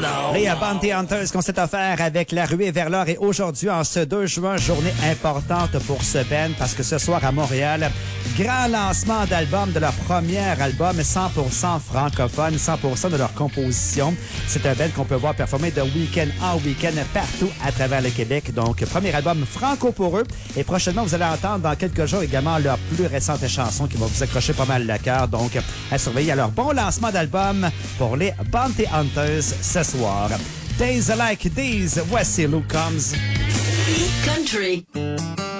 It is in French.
Les Bounty Hunters qu'on s'est offert avec La Ruée vers l'or et aujourd'hui, en ce 2 juin, journée importante pour ce band parce que ce soir à Montréal, grand lancement d'album de leur premier album 100% francophone, 100% de leur composition. C'est un band qu'on peut voir performer de week-end en week-end partout à travers le Québec. Donc, premier album franco pour eux. Et prochainement, vous allez entendre dans quelques jours également leur plus récente chanson qui va vous accrocher pas mal le cœur. Donc, à surveiller à leur bon lancement d'album pour les Bounty Hunters ce soir. Days Like These, voici Luke Combs. Country.